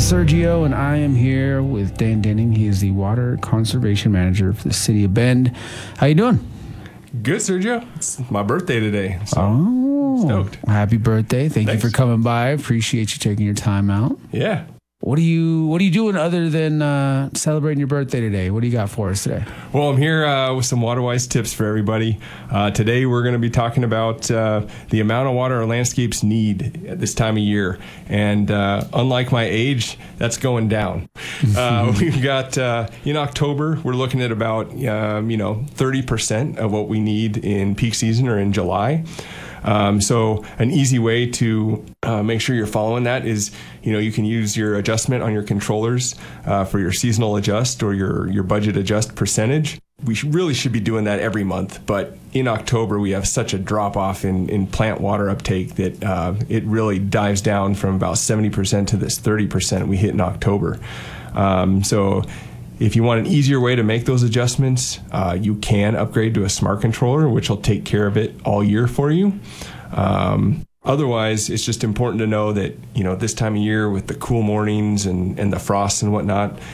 Sergio, and I am here with Dan Denning. He is the Water Conservation Manager for the City of Bend. How you doing? Good, Sergio. It's my birthday today, so stoked. Happy birthday. Thanks you for coming by. Appreciate you taking your time out. Yeah. What are you doing other than celebrating your birthday today? What do you got for us today? Well, I'm here with some water-wise tips for everybody. Today we're going to be talking about the amount of water our landscapes need at this time of year. And unlike my age, that's going down. We've got, in October, we're looking at about, 30% of what we need in peak season or in July. So an easy way to make sure you're following that is, you can use your adjustment on your controllers for your seasonal adjust or your budget adjust percentage. We really should be doing that every month, but in October we have such a drop off in plant water uptake that it really dives down from about 70% to this 30% we hit in October. So if you want an easier way to make those adjustments, you can upgrade to a smart controller, which will take care of it all year for you. Otherwise, it's just important to know that, this time of year with the cool mornings and the frost and whatnot,